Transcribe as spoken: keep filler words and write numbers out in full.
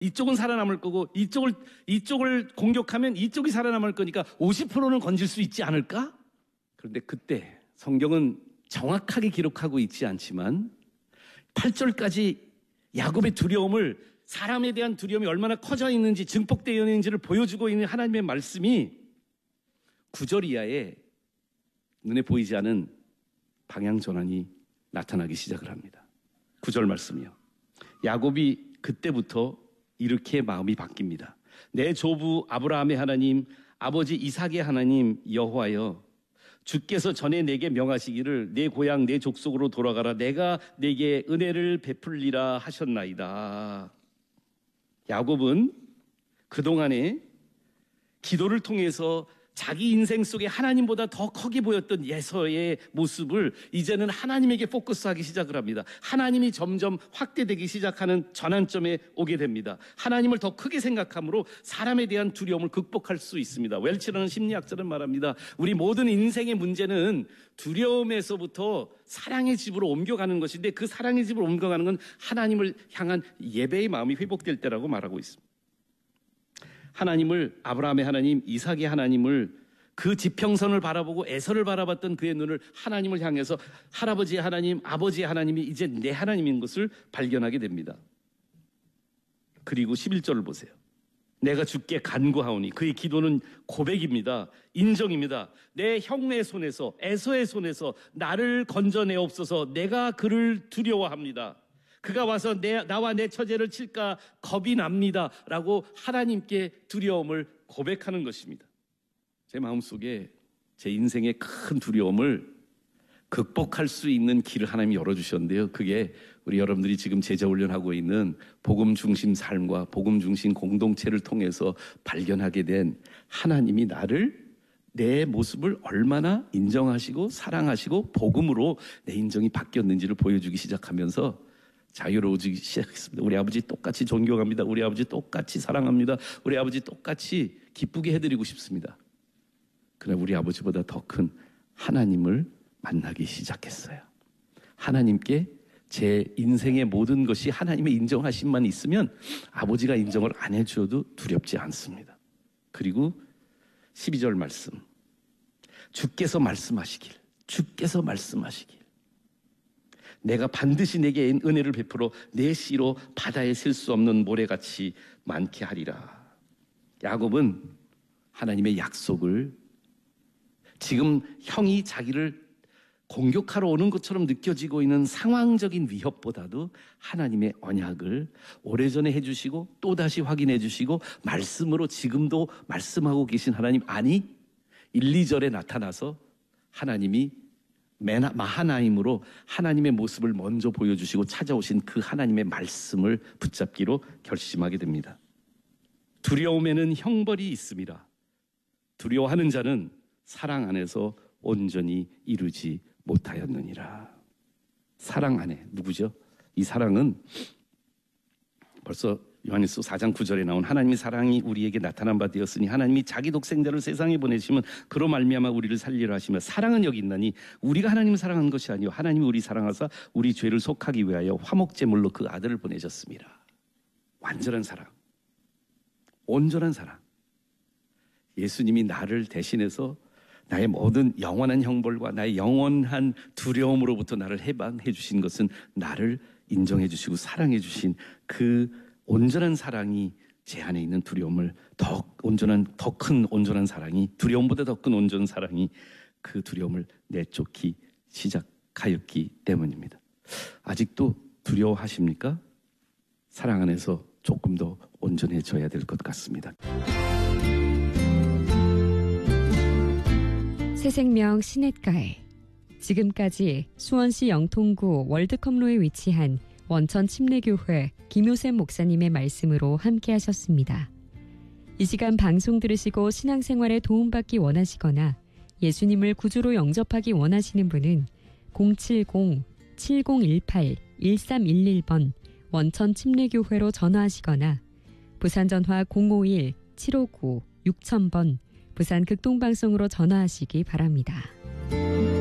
이쪽은 살아남을 거고 이쪽을 이쪽을 공격하면 이쪽이 살아남을 거니까 오십 퍼센트는 건질 수 있지 않을까? 그런데 그때 성경은 정확하게 기록하고 있지 않지만 팔 절까지 야곱의 두려움을, 사람에 대한 두려움이 얼마나 커져 있는지, 증폭되어 있는지를 보여주고 있는 하나님의 말씀이 구 절 이하에 눈에 보이지 않은 방향 전환이 나타나기 시작을 합니다. 구 절 말씀이요. 야곱이 그때부터 이렇게 마음이 바뀝니다. 내 조부 아브라함의 하나님, 아버지 이삭의 하나님 여호와여, 주께서 전에 내게 명하시기를 내 고향 내 족속으로 돌아가라, 내가 내게 은혜를 베풀리라 하셨나이다. 야곱은 그동안에 기도를 통해서 자기 인생 속에 하나님보다 더 크게 보였던 예서의 모습을 이제는 하나님에게 포커스하기 시작을 합니다. 하나님이 점점 확대되기 시작하는 전환점에 오게 됩니다. 하나님을 더 크게 생각함으로 사람에 대한 두려움을 극복할 수 있습니다. 웰치라는 심리학자는 말합니다. 우리 모든 인생의 문제는 두려움에서부터 사랑의 집으로 옮겨가는 것인데, 그 사랑의 집으로 옮겨가는 건 하나님을 향한 예배의 마음이 회복될 때라고 말하고 있습니다. 하나님을, 아브라함의 하나님, 이삭의 하나님을, 그 지평선을 바라보고 에서를 바라봤던 그의 눈을 하나님을 향해서 할아버지의 하나님, 아버지의 하나님이 이제 내 하나님인 것을 발견하게 됩니다. 그리고 십일 절을 보세요. 내가 주께 간구하오니, 그의 기도는 고백입니다. 인정입니다. 내 형의 손에서, 에서의 손에서 나를 건져내옵소서. 내가 그를 두려워합니다. 그가 와서 내, 나와 내 처제를 칠까 겁이 납니다 라고 하나님께 두려움을 고백하는 것입니다. 제 마음속에 제 인생의 큰 두려움을 극복할 수 있는 길을 하나님이 열어주셨는데요, 그게 우리 여러분들이 지금 제자훈련하고 있는 복음 중심 삶과 복음 중심 공동체를 통해서 발견하게 된, 하나님이 나를, 내 모습을 얼마나 인정하시고 사랑하시고 복음으로 내 인정이 바뀌었는지를 보여주기 시작하면서 자유로워지기 시작했습니다. 우리 아버지 똑같이 존경합니다. 우리 아버지 똑같이 사랑합니다. 우리 아버지 똑같이 기쁘게 해드리고 싶습니다. 그러나 우리 아버지보다 더 큰 하나님을 만나기 시작했어요. 하나님께 제 인생의 모든 것이 하나님의 인정하심만 있으면 아버지가 인정을 안 해줘도 두렵지 않습니다. 그리고 십이 절 말씀, 주께서 말씀하시길, 주께서 말씀하시길, 내가 반드시 내게 은혜를 베풀어 내 씨로 바다에 셀 수 없는 모래같이 많게 하리라. 야곱은 하나님의 약속을, 지금 형이 자기를 공격하러 오는 것처럼 느껴지고 있는 상황적인 위협보다도 하나님의 언약을 오래전에 해주시고 또다시 확인해 주시고 말씀으로 지금도 말씀하고 계신 하나님, 아니 일, 이 절에 나타나서 하나님이 마하나임으로 하나님의 모습을 먼저 보여주시고 찾아오신 그 하나님의 말씀을 붙잡기로 결심하게 됩니다. 두려움에는 형벌이 있습니다. 두려워하는 자는 사랑 안에서 온전히 이루지 못하였느니라. 사랑 안에, 누구죠? 이 사랑은 벌써 요한일서 사 장 구 절에 나온 하나님의 사랑이 우리에게 나타난 바 되었으니 하나님이 자기 독생자를 세상에 보내시면 그로 말미암아 우리를 살리려 하시며, 사랑은 여기 있나니 우리가 하나님을 사랑한 것이 아니요 하나님이 우리 사랑하사 우리 죄를 속하기 위하여 화목제물로 그 아들을 보내셨습니다. 완전한 사랑, 온전한 사랑. 예수님이 나를 대신해서 나의 모든 영원한 형벌과 나의 영원한 두려움으로부터 나를 해방해 주신 것은 나를 인정해 주시고 사랑해 주신 그 온전한 사랑이 제 안에 있는 두려움을 더 온전한, 더 큰 온전한 사랑이, 두려움보다 더 큰 온전한 사랑이 그 두려움을 내쫓기 시작하였기 때문입니다. 아직도 두려워하십니까? 사랑 안에서 조금 더 온전해져야 될 것 같습니다. 새생명 시냇가에, 지금까지 수원시 영통구 월드컵로에 위치한 원천 침례교회 김효샘 목사님의 말씀으로 함께 하셨습니다. 이 시간 방송 들으시고 신앙생활에 도움받기 원하시거나 예수님을 구주로 영접하기 원하시는 분은 공칠공 칠공일팔 일삼일일 번 원천 침례교회로 전화하시거나 부산전화 공오일 칠오구 육천 번 부산 극동방송으로 전화하시기 바랍니다.